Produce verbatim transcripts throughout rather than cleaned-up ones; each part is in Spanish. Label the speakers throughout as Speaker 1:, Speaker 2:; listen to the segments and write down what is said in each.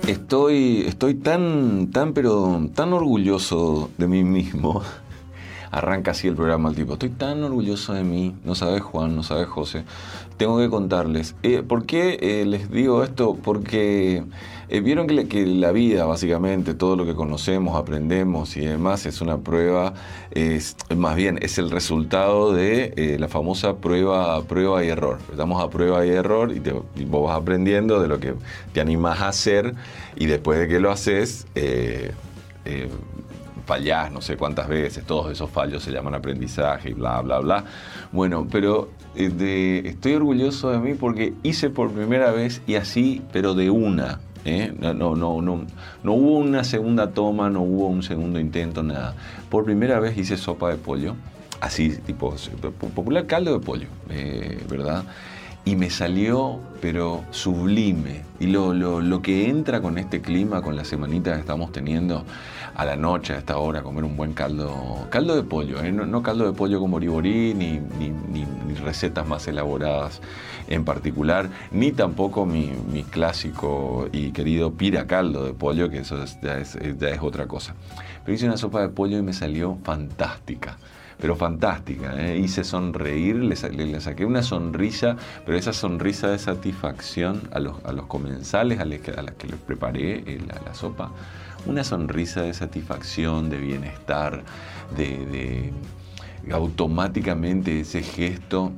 Speaker 1: Estoy, estoy tan, tan, pero tan orgulloso de mí mismo. Arranca así el programa el tipo. Estoy tan orgulloso de mí. No sabes Juan, no sabes José. Tengo que contarles. Eh, ¿Por qué eh, les digo esto? Porque eh, vieron que, le- que la vida, básicamente, todo lo que conocemos, aprendemos y demás, es una prueba, es, más bien, es el resultado de eh, la famosa prueba, prueba y error. Estamos a prueba y error y, te, y vos vas aprendiendo de lo que te animás a hacer y después de que lo haces, eh, eh, fallás no sé cuántas veces, todos esos fallos se llaman aprendizaje y bla, bla, bla. Bueno, pero eh, de, estoy orgulloso de mí porque hice por primera vez y así, pero de una. ¿eh? No, no, no, no, no hubo una segunda toma, no hubo un segundo intento, nada. Por primera vez hice sopa de pollo, así, tipo, popular caldo de pollo, eh, ¿verdad? Y me salió, pero sublime. Y lo, lo, lo que entra con este clima, con la semanita que estamos teniendo, a la noche, a esta hora, comer un buen caldo, caldo de pollo, ¿eh? no, no caldo de pollo con boriborí, ni, ni, ni, ni recetas más elaboradas en particular, ni tampoco mi, mi clásico y querido pira caldo de pollo, que eso es, ya, es, ya es otra cosa. Pero hice una sopa de pollo y me salió fantástica. Pero fantástica, ¿eh? Hice sonreír, le, le, le saqué una sonrisa, pero esa sonrisa de satisfacción a los, a los comensales a, les, a las que les preparé eh, la, la sopa, una sonrisa de satisfacción, de bienestar, de, de automáticamente ese gesto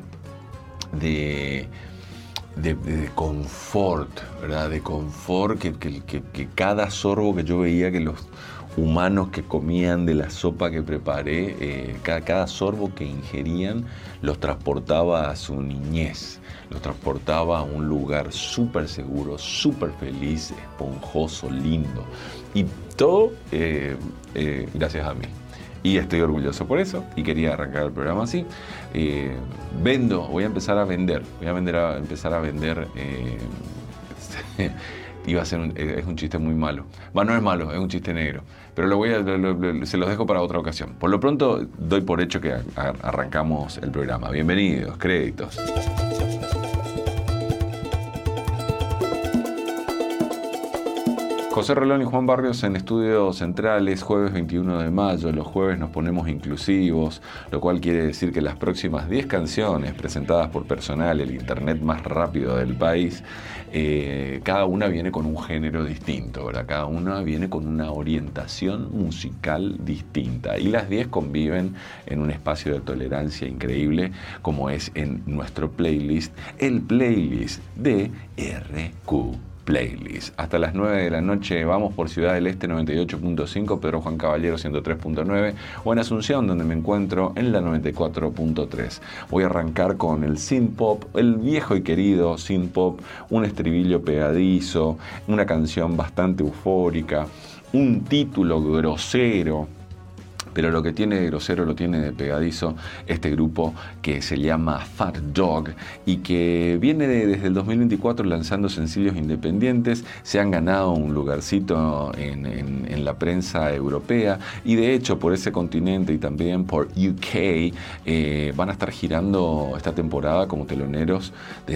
Speaker 1: de, de, de confort, ¿verdad? De confort que, que, que, que cada sorbo que yo veía que los humanos que comían de la sopa que preparé, eh, cada, cada sorbo que ingerían los transportaba a su niñez, los transportaba a un lugar súper seguro, súper feliz, esponjoso, lindo. Y todo eh, eh, gracias a mí. Y estoy orgulloso por eso y quería arrancar el programa así. Eh, vendo, voy a empezar a vender, voy a, vender a empezar a vender... Eh, iba a ser un, es un chiste muy malo. Bueno, no es malo, es un chiste negro. Pero lo voy a, lo, lo, se los dejo para otra ocasión. Por lo pronto, doy por hecho que a, a, arrancamos el programa. Bienvenidos, créditos. José Rolón y Juan Barrios en Estudios Centrales, jueves veintiuno de mayo. Los jueves nos ponemos inclusivos, lo cual quiere decir que las próximas diez canciones presentadas por Personal, el internet más rápido del país, eh, cada una viene con un género distinto, ¿verdad? Cada una viene con una orientación musical distinta. Y las diez conviven en un espacio de tolerancia increíble, como es en nuestro playlist, el playlist de R Q. Playlist. Hasta las nueve de la noche vamos por Ciudad del Este noventa y ocho punto cinco, Pedro Juan Caballero ciento tres punto nueve o en Asunción, donde me encuentro en la noventa y cuatro punto tres. Voy a arrancar con el synth pop, el viejo y querido synth pop, un estribillo pegadizo, una canción bastante eufórica, un título grosero. Pero lo que tiene de grosero lo tiene de pegadizo este grupo que se llama Fat Dog y que viene de, desde el dos mil veinticuatro lanzando sencillos independientes. Se han ganado un lugarcito en, en, en la prensa europea y de hecho por ese continente y también por U K eh, van a estar girando esta temporada como teloneros de